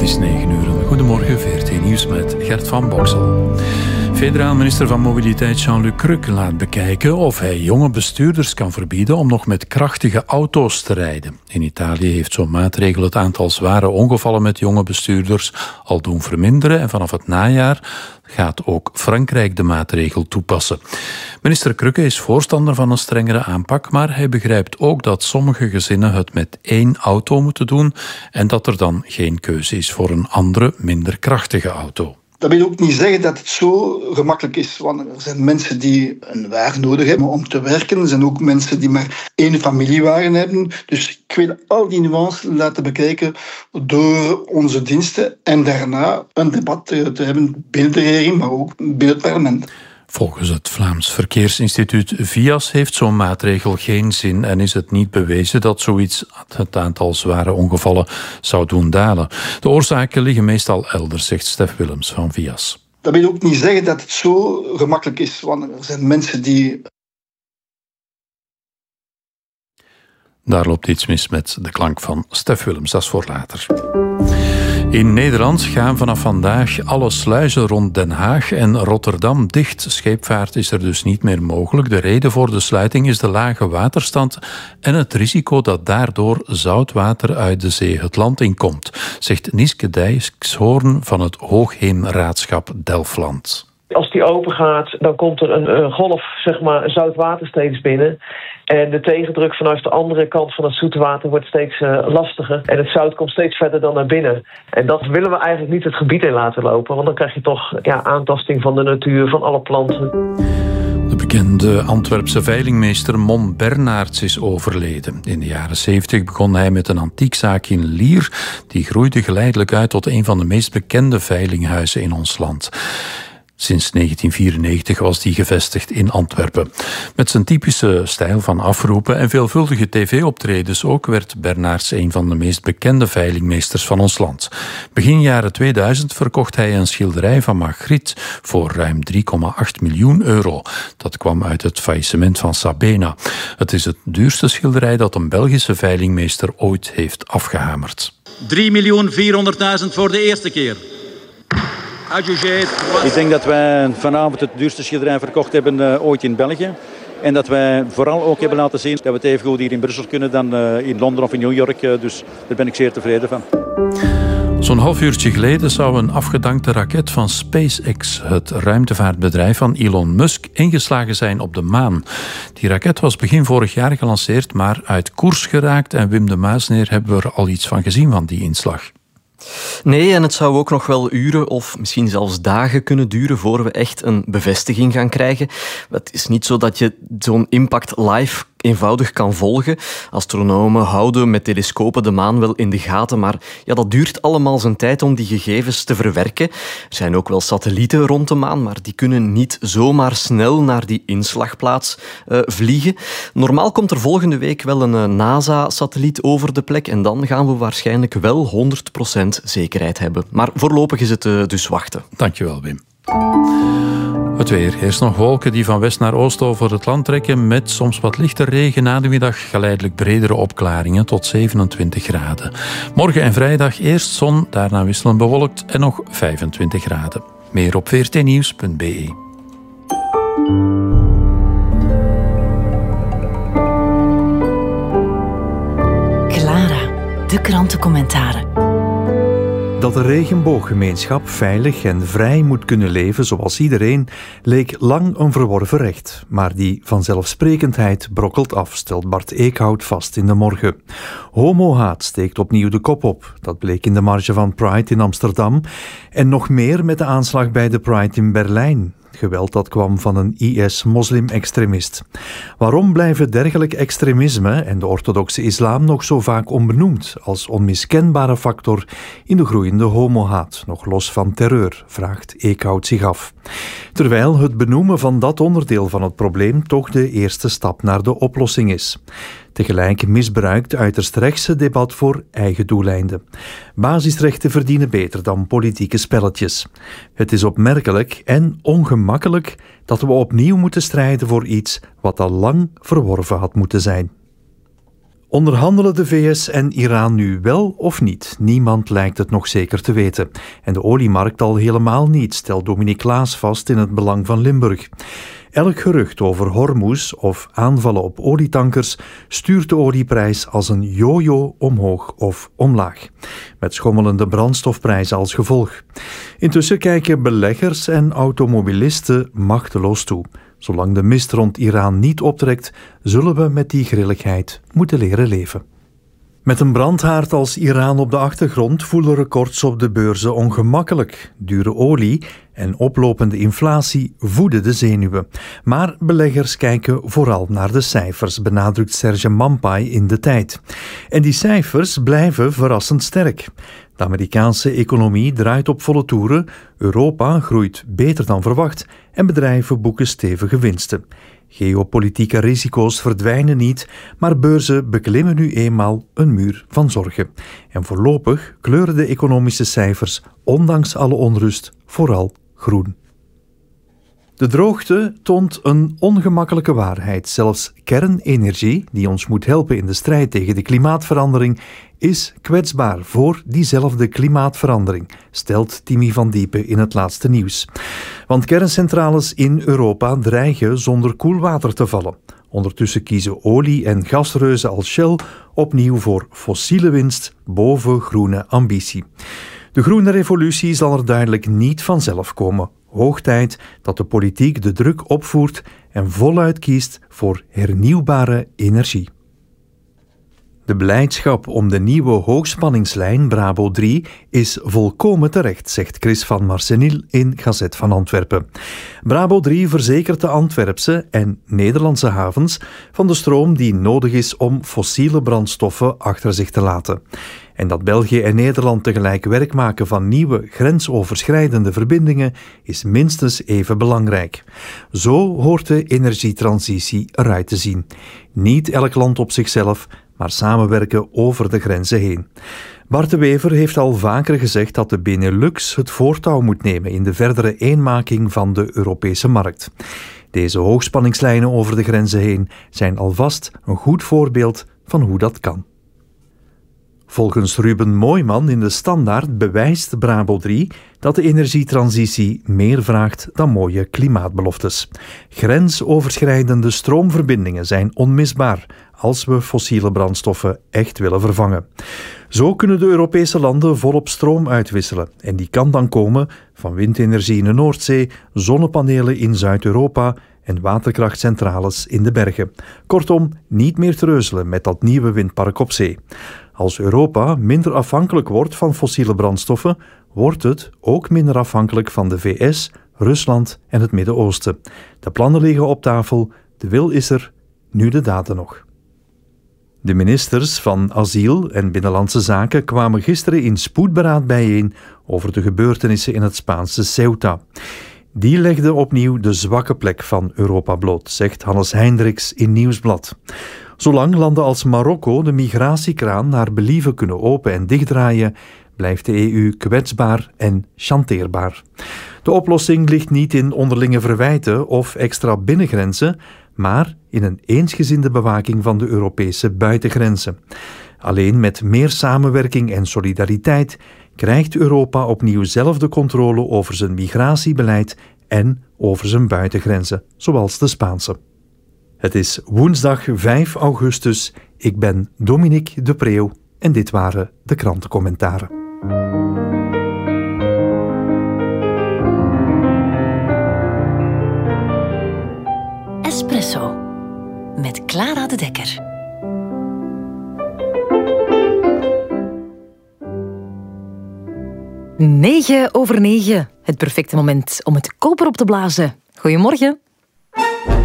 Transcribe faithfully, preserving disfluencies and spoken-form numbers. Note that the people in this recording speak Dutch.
Het is negen uur. Goedemorgen, V R T Nieuws met Gert van Boksel. Federaal minister van Mobiliteit Jean-Luc Cruc laat bekijken of hij jonge bestuurders kan verbieden om nog met krachtige auto's te rijden. In Italië heeft zo'n maatregel het aantal zware ongevallen met jonge bestuurders al doen verminderen en vanaf het najaar gaat ook Frankrijk de maatregel toepassen. Minister Cruc is voorstander van een strengere aanpak, maar hij begrijpt ook dat sommige gezinnen het met één auto moeten doen en dat er dan geen keuze is voor een andere, minder krachtige auto. Dat wil ook niet zeggen dat het zo gemakkelijk is, want er zijn mensen die een wagen nodig hebben om te werken. Er zijn ook mensen die maar één familiewagen hebben. Dus ik wil al die nuances laten bekijken door onze diensten en daarna een debat te hebben binnen de regering, maar ook binnen het parlement. Volgens het Vlaams Verkeersinstituut V I A S heeft zo'n maatregel geen zin en is het niet bewezen dat zoiets het aantal zware ongevallen zou doen dalen. De oorzaken liggen meestal elders, zegt Stef Willems van V I A S. Dat wil ook niet zeggen dat het zo gemakkelijk is, want er zijn mensen die... Daar loopt iets mis met de klank van Stef Willems, dat is voor later. In Nederland gaan vanaf vandaag alle sluizen rond Den Haag en Rotterdam dicht. Scheepvaart is er dus niet meer mogelijk. De reden voor de sluiting is de lage waterstand en het risico dat daardoor zoutwater uit de zee het land inkomt, zegt Nieske Dijkshoorn van het Hoogheemraadschap Delfland. Als die open gaat, dan komt er een, een golf, zeg maar, zoutwater steeds binnen. En de tegendruk vanaf de andere kant van het zoetwater wordt steeds uh, lastiger. En het zout komt steeds verder dan naar binnen. En dat willen we eigenlijk niet het gebied in laten lopen. Want dan krijg je toch ja, aantasting van de natuur, van alle planten. De bekende Antwerpse veilingmeester Mon Bernards is overleden. In de jaren zeventig begon hij met een antiekzaak in Lier. Die groeide geleidelijk uit tot een van de meest bekende veilinghuizen in ons land. Sinds negentien vierennegentig was die gevestigd in Antwerpen. Met zijn typische stijl van afroepen en veelvuldige tv-optredens ook werd Bernards een van de meest bekende veilingmeesters van ons land. Begin jaren tweeduizend verkocht hij een schilderij van Magritte voor ruim drie komma acht miljoen euro. Dat kwam uit het faillissement van Sabena. Het is het duurste schilderij dat een Belgische veilingmeester ooit heeft afgehamerd. drie miljoen vierhonderdduizend voor de eerste keer. Ik denk dat wij vanavond het duurste schilderij verkocht hebben uh, ooit in België. En dat wij vooral ook hebben laten zien dat we het even goed hier in Brussel kunnen dan uh, in Londen of in New York. Uh, dus daar ben ik zeer tevreden van. Zo'n half uurtje geleden zou een afgedankte raket van SpaceX, het ruimtevaartbedrijf van Elon Musk, ingeslagen zijn op de maan. Die raket was begin vorig jaar gelanceerd, maar uit koers geraakt. En Wim de Muisneer hebben we er al iets van gezien van die inslag. Nee, en het zou ook nog wel uren of misschien zelfs dagen kunnen duren voor we echt een bevestiging gaan krijgen. Het is niet zo dat je zo'n impact live eenvoudig kan volgen. Astronomen houden met telescopen de maan wel in de gaten, maar ja, dat duurt allemaal zijn tijd om die gegevens te verwerken. Er zijn ook wel satellieten rond de maan, maar die kunnen niet zomaar snel naar die inslagplaats uh, vliegen. Normaal komt er volgende week wel een uh, NASA-satelliet over de plek en dan gaan we waarschijnlijk wel honderd procent zekerheid hebben. Maar voorlopig is het uh, dus wachten. Dankjewel, Wim. Het weer. Eerst nog wolken die van west naar oost over het land trekken met soms wat lichte regen. Na de middag geleidelijk bredere opklaringen tot zevenentwintig graden. Morgen en vrijdag eerst zon, daarna wisselend bewolkt en nog vijfentwintig graden. Meer op v r t nieuws punt b e. Clara, de krantencommentaren. Dat de regenbooggemeenschap veilig en vrij moet kunnen leven zoals iedereen, leek lang een verworven recht. Maar die vanzelfsprekendheid brokkelt af, stelt Bart Eekhout vast in De Morgen. Homohaat steekt opnieuw de kop op. Dat bleek in de marge van Pride in Amsterdam. En nog meer met de aanslag bij de Pride in Berlijn. Geweld dat kwam van een I S-moslim-extremist. Waarom blijven dergelijk extremisme en de orthodoxe islam nog zo vaak onbenoemd als onmiskenbare factor in de groeiende homohaat, nog los van terreur, vraagt Eekhout zich af. Terwijl het benoemen van dat onderdeel van het probleem toch de eerste stap naar de oplossing is. Tegelijk misbruikt uiterst rechtse debat voor eigen doeleinden. Basisrechten verdienen beter dan politieke spelletjes. Het is opmerkelijk en ongemakkelijk dat we opnieuw moeten strijden voor iets wat al lang verworven had moeten zijn. Onderhandelen de V S en Iran nu wel of niet? Niemand lijkt het nog zeker te weten. En de oliemarkt al helemaal niet, stelt Dominique Klaas vast in het Belang van Limburg. Elk gerucht over Hormuz of aanvallen op olietankers stuurt de olieprijs als een yo-yo omhoog of omlaag. Met schommelende brandstofprijzen als gevolg. Intussen kijken beleggers en automobilisten machteloos toe. Zolang de mist rond Iran niet optrekt, zullen we met die grilligheid moeten leren leven. Met een brandhaard als Iran op de achtergrond voelen records op de beurzen ongemakkelijk. Dure olie en oplopende inflatie voeden de zenuwen. Maar beleggers kijken vooral naar de cijfers, benadrukt Serge Mampai in De Tijd. En die cijfers blijven verrassend sterk. De Amerikaanse economie draait op volle toeren, Europa groeit beter dan verwacht en bedrijven boeken stevige winsten. Geopolitieke risico's verdwijnen niet, maar beurzen beklimmen nu eenmaal een muur van zorgen. En voorlopig kleuren de economische cijfers, ondanks alle onrust, vooral groen. De droogte toont een ongemakkelijke waarheid. Zelfs kernenergie, die ons moet helpen in de strijd tegen de klimaatverandering, is kwetsbaar voor diezelfde klimaatverandering, stelt Timmy van Diepen in het laatste nieuws. Want kerncentrales in Europa dreigen zonder koelwater te vallen. Ondertussen kiezen olie- en gasreuzen als Shell opnieuw voor fossiele winst boven groene ambitie. De groene revolutie zal er duidelijk niet vanzelf komen. Hoog tijd dat de politiek de druk opvoert en voluit kiest voor hernieuwbare energie. De blijdschap om de nieuwe hoogspanningslijn Brabo drie is volkomen terecht, zegt Chris van Marcenil in Gazet van Antwerpen. Brabo drie verzekert de Antwerpse en Nederlandse havens van de stroom die nodig is om fossiele brandstoffen achter zich te laten. En dat België en Nederland tegelijk werk maken van nieuwe grensoverschrijdende verbindingen is minstens even belangrijk. Zo hoort de energietransitie eruit te zien. Niet elk land op zichzelf, maar samenwerken over de grenzen heen. Bart de Wever heeft al vaker gezegd dat de Benelux het voortouw moet nemen in de verdere eenmaking van de Europese markt. Deze hoogspanningslijnen over de grenzen heen zijn alvast een goed voorbeeld van hoe dat kan. Volgens Ruben Mooijman in de Standaard bewijst Brabo drie dat de energietransitie meer vraagt dan mooie klimaatbeloftes. Grensoverschrijdende stroomverbindingen zijn onmisbaar als we fossiele brandstoffen echt willen vervangen. Zo kunnen de Europese landen volop stroom uitwisselen en die kan dan komen van windenergie in de Noordzee, zonnepanelen in Zuid-Europa en waterkrachtcentrales in de bergen. Kortom, niet meer treuzelen met dat nieuwe windpark op zee. Als Europa minder afhankelijk wordt van fossiele brandstoffen, wordt het ook minder afhankelijk van de V S, Rusland en het Midden-Oosten. De plannen liggen op tafel, de wil is er, nu de daden nog. De ministers van Asiel en Binnenlandse Zaken kwamen gisteren in spoedberaad bijeen over de gebeurtenissen in het Spaanse Ceuta. Die legden opnieuw de zwakke plek van Europa bloot, zegt Hannes Heindriks in Nieuwsblad. Zolang landen als Marokko de migratiekraan naar believen kunnen open- en dichtdraaien, blijft de E U kwetsbaar en chanteerbaar. De oplossing ligt niet in onderlinge verwijten of extra binnengrenzen, maar in een eensgezinde bewaking van de Europese buitengrenzen. Alleen met meer samenwerking en solidariteit krijgt Europa opnieuw zelf de controle over zijn migratiebeleid en over zijn buitengrenzen, zoals de Spaanse. Het is woensdag vijf augustus. Ik ben Dominique de Preeuw en dit waren de krantencommentaren. Espresso met Clara de Dekker. Negen over negen. Het perfecte moment om het koper op te blazen. Goedemorgen.